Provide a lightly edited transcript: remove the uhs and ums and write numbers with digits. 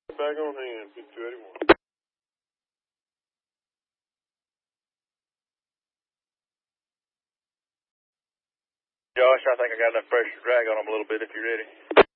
Back on hand, 5281. Josh, I think I got enough pressure to drag on them a little bit if you're ready.